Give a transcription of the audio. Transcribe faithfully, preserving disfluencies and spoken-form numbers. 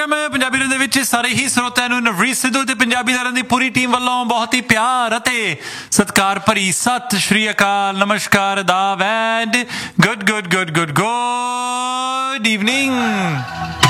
Programme Punjabi ਰੰਗ ਦੇ ਵਿੱਚ ਸਾਰੇ ਹੀ ਸਰੋਤਿਆਂ ਨੂੰ ਨਵਰੀਤ ਸਿੱਧੂ ਤੇ ਪੰਜਾਬੀ ਦਰਾਂ ਦੀ ਪੂਰੀ ਟੀਮ ਵੱਲੋਂ ਬਹੁਤ ਹੀ ਪਿਆਰ ਅਤੇ ਸਤਿਕਾਰ ਭਰੀ ਸਤਿ ਸ਼੍ਰੀ ਅਕਾਲ, ਨਮਸਕਾਰ, ਆਦਾਬ and good good good good good evening.